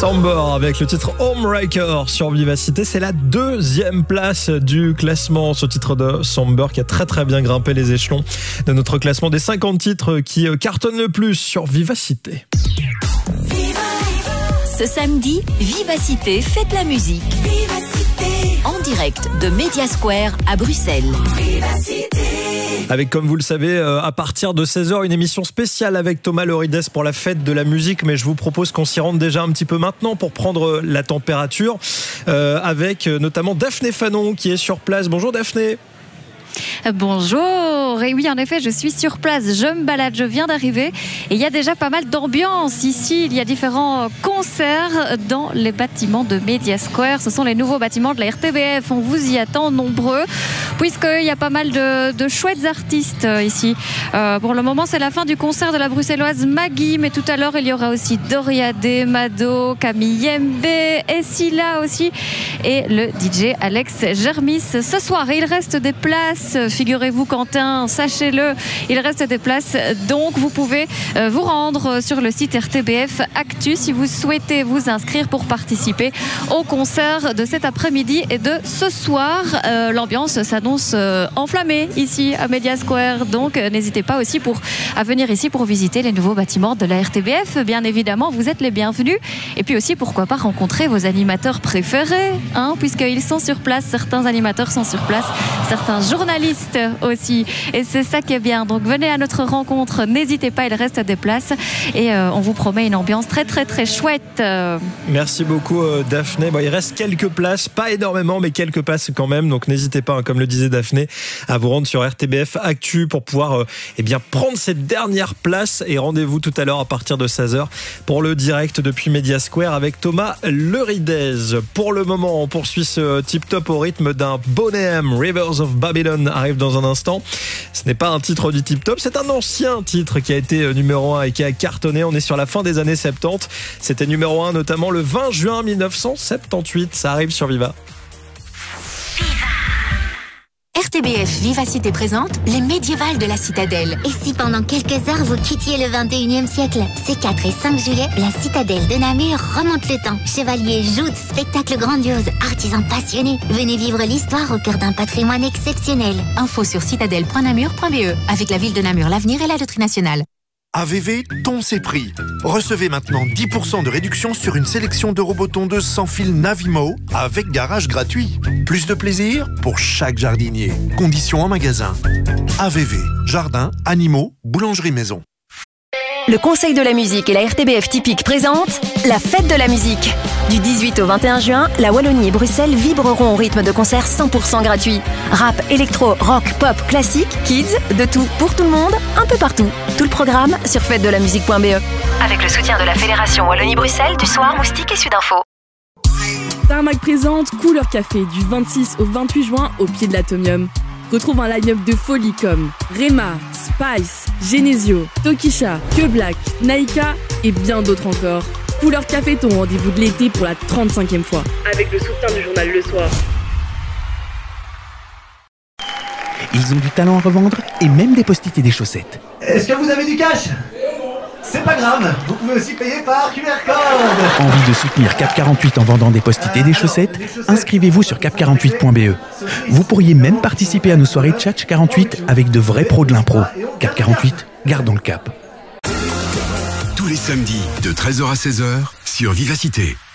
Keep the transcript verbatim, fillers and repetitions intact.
Samber avec le titre Homewrecker sur Vivacité. C'est la deuxième place du classement, ce titre de Samber qui a très très bien grimpé les échelons de notre classement des cinquante titres qui cartonnent le plus sur Vivacité. Ce samedi, Vivacité fête la musique. Vivacité. En direct de Media Square à Bruxelles. Vivacité. Avec, comme vous le savez, euh, à partir de seize heures, une émission spéciale avec Thomas Lorides pour la fête de la musique. Mais je vous propose qu'on s'y rende déjà un petit peu maintenant pour prendre la température euh, avec euh, notamment Daphné Fanon qui est sur place. Bonjour Daphné. Bonjour, et oui en effet je suis sur place, je me balade, je viens d'arriver et il y a déjà pas mal d'ambiance ici, il y a différents concerts dans les bâtiments de Media Square, ce sont les nouveaux bâtiments de la R T B F, on vous y attend nombreux puisqu'il y a pas mal de, de chouettes artistes ici. Euh, pour le moment c'est la fin du concert de la bruxelloise Maggie, mais tout à l'heure il y aura aussi Doria D, Mado, Camille Mb, Essila aussi et le D J Alex Germis. Ce soir il reste des places, figurez-vous Quentin, sachez-le, il reste des places, donc vous pouvez vous rendre sur le site R T B F Actu si vous souhaitez vous inscrire pour participer au concert de cet après-midi et de ce soir. Euh, l'ambiance s'annonce euh, enflammée ici à Media Square, donc euh, n'hésitez pas aussi pour, à venir ici pour visiter les nouveaux bâtiments de la R T B F, bien évidemment vous êtes les bienvenus, et puis aussi pourquoi pas rencontrer vos animateurs préférés, hein, puisqu'ils sont sur place, certains animateurs sont sur place, certains journalistes aussi, et c'est ça qui est bien, donc venez à notre rencontre, n'hésitez pas, il reste des places et euh, on vous promet une ambiance très très très chouette. Merci beaucoup euh, Daphné. Bon, il reste quelques places, pas énormément mais quelques places quand même, donc n'hésitez pas, hein, comme le disait Daphné, à vous rendre sur R T B F Actu pour pouvoir euh, eh bien, prendre cette dernière place, et rendez-vous tout à l'heure à partir de seize heures pour le direct depuis Media Square avec Thomas Lorides. Pour le moment on poursuit ce tip-top au rythme d'un Bonham. Rivers of Babylon arrive dans un instant. Ce n'est pas un titre du tip-top, c'est un ancien titre qui a été numéro un et qui a cartonné. On est sur la fin des années soixante-dix. C'était numéro un notamment le vingt juin mille neuf cent soixante-dix. Ça arrive sur Viva. R T B F Vivacité présente les médiévales de la Citadelle. Et si pendant quelques heures vous quittiez le vingt et unième siècle? Ces quatre et cinq juillet, la Citadelle de Namur remonte le temps. Chevaliers, joutes, spectacles grandioses, artisans passionnés. Venez vivre l'histoire au cœur d'un patrimoine exceptionnel. Info sur citadelle point namur point b e. Avec la ville de Namur, l'avenir et la loterie nationale. A V V, ton c'est prix. Recevez maintenant dix pour cent de réduction sur une sélection de robots tondeuses sans fil Navimo avec garage gratuit. Plus de plaisir pour chaque jardinier. Conditions en magasin. A V V, jardin, animaux, boulangerie maison. Le Conseil de la musique et la R T B F Typique présentent la fête de la musique. Du dix-huit au vingt et un juin, la Wallonie et Bruxelles vibreront au rythme de concerts cent pour cent gratuits. Rap, électro, rock, pop, classique, kids, de tout pour tout le monde, un peu partout. Tout le programme sur fête de la musique point b e. Avec le soutien de la Fédération Wallonie-Bruxelles, du Soir, Moustique et Sudinfo. Tarmac présente Couleur Café du vingt-six au vingt-huit juin au pied de l'Atomium. Retrouve un line-up de folie comme Rema, Spice, Genesio, Tokisha, Que Black, Naika et bien d'autres encore. Couleur Café, ton rendez-vous de l'été pour la trente-cinquième fois. Avec le soutien du journal Le Soir. Ils ont du talent à revendre et même des post-it et des chaussettes. Est-ce que vous avez du cash? C'est pas grave, vous pouvez aussi payer par Q R code. Envie de soutenir Cap quarante-huit en vendant des post-it et des chaussettes? Inscrivez-vous sur cap quarante-huit point b e. Vous pourriez même participer à nos soirées Tchatch quarante-huit avec de vrais pros de l'impro. Cap quarante-huit, gardons le cap. Tous les samedis de treize heures à seize heures sur Vivacité.